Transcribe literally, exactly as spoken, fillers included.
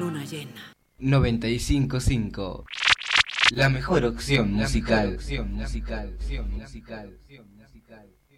luna llena. noventa y cinco punto cinco. La mejor opción musical. La mejor opción musical. musical. musical.